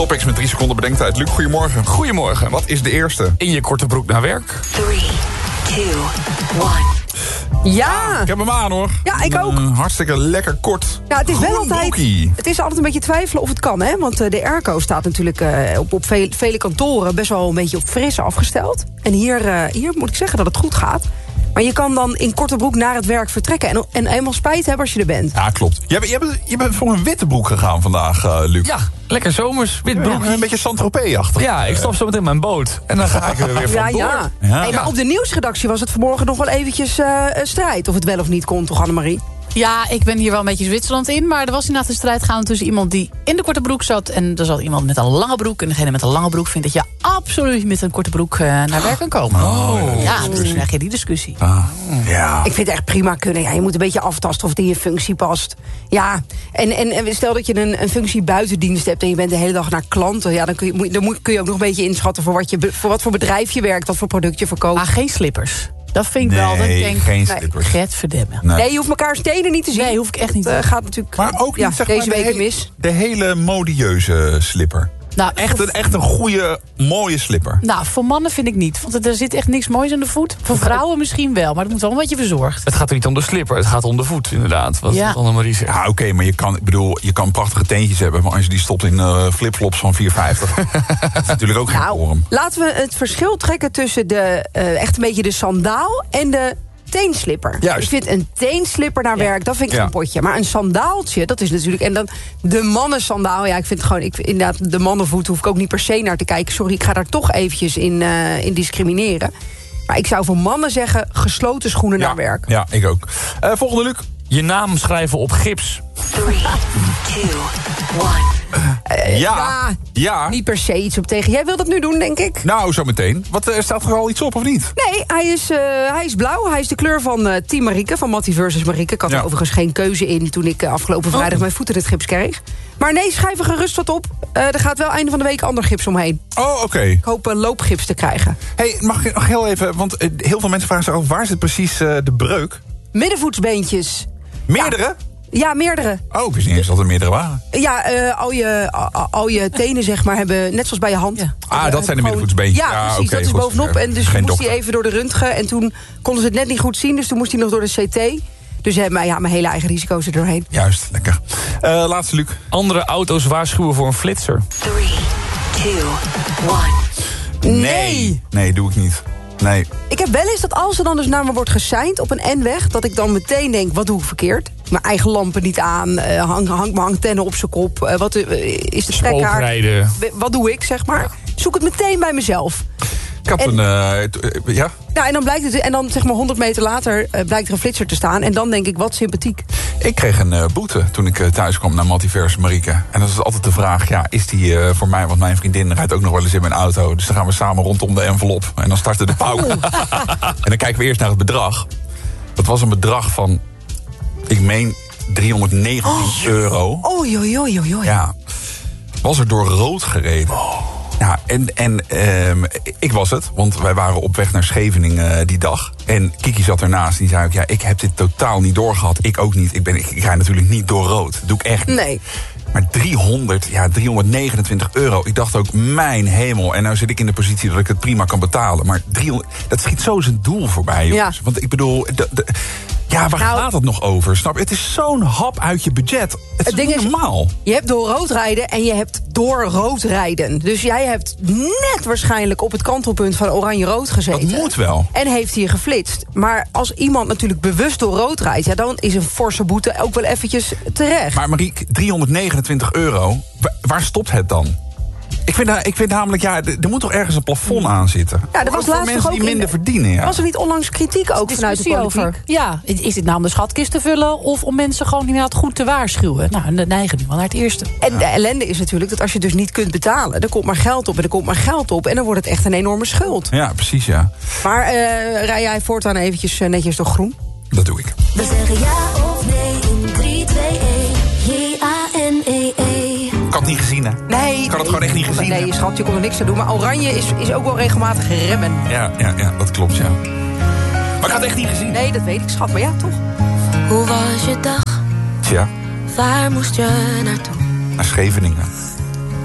Topics met 3 seconden bedenktijd. Luc, goedemorgen. Goedemorgen. Wat is de eerste? In je korte broek naar werk? 3, 2, 1. Ja. Ik heb hem aan, hoor. Ja, ik ook. Hartstikke lekker kort. Ja, het is wel altijd. Broekie. Het is altijd een beetje twijfelen of het kan, hè? Want de airco staat natuurlijk op vele kantoren best wel een beetje op fris afgesteld. En hier moet ik zeggen dat het goed gaat. Maar je kan dan in korte broek naar het werk vertrekken. En eenmaal spijt hebben als je er bent. Ja, klopt. Je bent voor een witte broek gegaan vandaag, Luc. Ja, lekker zomers, wit broek. Een beetje Saint-Tropez-achtig. Ja, ik stap zo meteen mijn boot. En dan ga ik er weer vandoor. Ja. Ja. Hey, maar op de nieuwsredactie was het vanmorgen nog wel eventjes strijd. Of het wel of niet kon, toch, Annemarie? Ja, ik ben hier wel een beetje Zwitserland in. Maar er was inderdaad een strijd gaande tussen iemand die in de korte broek zat. En er zat iemand met een lange broek. En degene met een lange broek vindt dat je absoluut met een korte broek naar werk kan komen. Ja, dus dan krijg je die discussie. Ja. Ik vind het echt prima kunnen. Ja, je moet een beetje aftasten of het in je functie past. Ja, en stel dat je een functie buitendienst hebt en je bent de hele dag naar klanten. Ja, dan kun je ook nog een beetje inschatten voor wat voor bedrijf je werkt, wat voor product je verkoopt. Maar geen slippers. Dat vind ik wel. Dat ik denk, geen slippers. Gert verdemmen. Nee, je hoeft elkaar stenen niet te zien. Nee, hoef ik echt niet. Het gaat natuurlijk Maar ook niet, zeg deze maar, week mis. de hele modieuze slipper. Nou, Echt een goede, mooie slipper. Nou, voor mannen vind ik niet. Want er zit echt niks moois aan de voet. Voor vrouwen misschien wel, maar dat moet wel een beetje verzorgd. Het gaat er niet om de slipper, het gaat om de voet, inderdaad. Wat Annemarie zegt. Ja, oké, maar je kan prachtige teentjes hebben, maar als je die stopt in flipflops van 4,50, dat is natuurlijk ook geen vorm. Laten we het verschil trekken tussen echt een beetje de sandaal en de teenslipper. Juist. Ik vind een teenslipper naar werk, dat vind ik geen potje. Maar een sandaaltje, dat is natuurlijk. En dan de mannensandaal, ja, ik vind gewoon, inderdaad, de mannenvoet hoef ik ook niet per se naar te kijken. Sorry, ik ga daar toch eventjes in discrimineren. Maar ik zou voor mannen zeggen, gesloten schoenen naar werk. Ja, ik ook. Volgende, Luc. Je naam schrijven op gips. 3, 2, 1. Ja. Niet per se iets op tegen. Jij wilt dat nu doen, denk ik? Nou, zo meteen. Staat er al iets op of niet? Nee, hij is blauw. Hij is de kleur van Team Marieke, van Mattie versus Marieke. Ik had er overigens geen keuze in toen ik afgelopen vrijdag mijn voeten het gips kreeg. Maar nee, schrijf er gerust wat op. Er gaat wel einde van de week ander gips omheen. Oh, oké. Ik hoop loopgips te krijgen. Hey, mag ik nog heel even, want heel veel mensen vragen zich af, waar zit precies de breuk? Middenvoetsbeentjes. Meerdere? Ja, meerdere. Oh, ik wist niet eens dat er meerdere waren. Ja, al je tenen, zeg maar, hebben, net zoals bij je hand. Ja. Dat zijn de middenvoetsbeentjes. Ja, precies, dat is goed. bovenop. En dus Geen moest hij dokter. even door de röntgen. En toen konden ze het net niet goed zien, dus toen moest hij nog door de CT. Dus mijn hele eigen risico's er doorheen. Juist, lekker. Laatste, Luc. Andere auto's waarschuwen voor een flitser. 3, 2, 1. Nee, doe ik niet. Nee. Ik heb wel eens dat als er dan dus naar me wordt geseind op een N-weg, dat ik dan meteen denk, wat doe ik verkeerd? Mijn eigen lampen niet aan, hang mijn hangtennen op zijn kop. Wat is de trekkaart? Spookrijden. Wat doe ik, zeg maar? Zoek het meteen bij mezelf. Ik had ja? Ja, en dan blijkt het, en dan zeg maar 100 meter later blijkt er een flitser te staan. En dan denk ik, wat sympathiek. Ik kreeg een boete toen ik thuis kwam naar Multiverse Marieke. En dat is altijd de vraag, ja, is die voor mij, want mijn vriendin rijdt ook nog wel eens in mijn auto. Dus dan gaan we samen rondom de envelop. En dan starten de pauw. En dan kijken we eerst naar het bedrag. Dat was een bedrag van, ik meen, €319. Oei. Ja, was er door rood gereden. Ja, en ik was het, want wij waren op weg naar Scheveningen die dag. En Kiki zat ernaast, die zei ook, ja, ik heb dit totaal niet doorgehad. Ik ook niet, ik rij natuurlijk niet door rood. Dat doe ik echt niet. Nee. Maar €329. Ik dacht ook, mijn hemel. En nou zit ik in de positie dat ik het prima kan betalen. Maar dat schiet zo zijn doel voorbij, jongens. Ja. Want ik bedoel, waar gaat het nog over? Snap je? Het is zo'n hap uit je budget. Het is niet normaal. Je hebt door rood rijden en je hebt door rood rijden. Dus jij hebt net waarschijnlijk op het kantelpunt van oranje-rood gezeten. Dat moet wel. En heeft hier geflitst. Maar als iemand natuurlijk bewust door rood rijdt, ja, dan is een forse boete ook wel eventjes terecht. Maar Marieke, €329, waar stopt het dan? Ik vind namelijk, ja, er moet toch ergens een plafond aan zitten. Ja, er was voor laatst mensen toch die minder verdienen. Ja. Was er niet onlangs kritiek ook vanuit de politiek? Over. Ja, is dit nou om de schatkist te vullen of om mensen gewoon inderdaad goed te waarschuwen? Nou, en de neigen nu wel naar het eerste. En de ellende is natuurlijk dat als je dus niet kunt betalen, er komt maar geld op en er komt maar geld op en dan wordt het echt een enorme schuld. Ja, precies, ja. Maar rij jij voortaan eventjes netjes door groen? Dat doe ik. We zeggen ja of nee in 3, 2, 1. J-A-N-E-E. Ik had het niet gezien, hè? Nee. Ik had het gewoon echt niet gezien. Nee, hè? schat, je kon er niks aan doen. Maar oranje is ook wel regelmatig remmen. Ja, dat klopt, ja. Maar ik had het echt niet gezien. Nee, dat weet ik, schat. Maar ja, toch. Hoe was je dag? Tja, Waar moest je naartoe? naar Scheveningen.